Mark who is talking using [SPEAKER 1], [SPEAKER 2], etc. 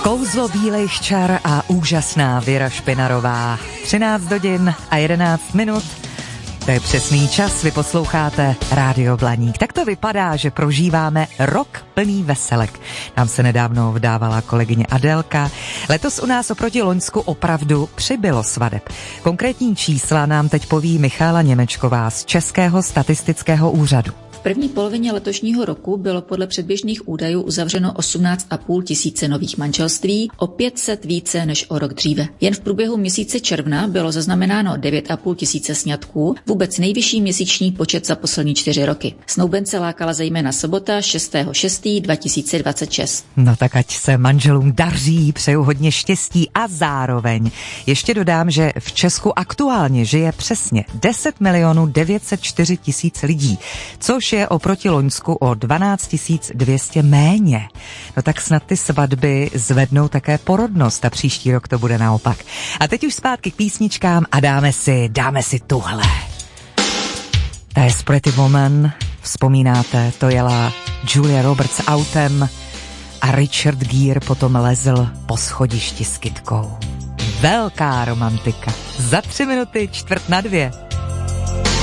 [SPEAKER 1] Kouzlo bílejch čar a úžasná Věra Špinarová. 13 hodin a 11 minut. To je přesný čas, vy posloucháte Rádio Blaník. Tak to vypadá, že prožíváme rok plný veselek. Nám se nedávno vdávala kolegyně Adélka. Letos u nás oproti loňsku opravdu přibylo svadeb. Konkrétní čísla nám teď poví Michála Němečková z Českého statistického úřadu.
[SPEAKER 2] V první polovině letošního roku bylo podle předběžných údajů uzavřeno 18,5 tisíce nových manželství, o 500 více než o rok dříve. Jen v průběhu měsíce června bylo zaznamenáno 9,5 tisíce sňatků, vůbec nejvyšší měsíční počet za poslední 4 roky. Snoubence lákala zejména sobota 6.6.2026.
[SPEAKER 1] No tak ať se manželům daří, přeju hodně štěstí a zároveň ještě dodám, že v Česku aktuálně žije přesně 10 904 000 lidí, což je oproti loňsku o 12 200 méně. No tak snad ty svatby zvednou také porodnost a příští rok to bude naopak. A teď už zpátky k písničkám a dáme si tuhle. To je Pretty Woman, vzpomínáte, to jela Julia Roberts autem a Richard Gere potom lezl po schodišti s kytkou. Velká romantika. Za 3 minuty 1:45.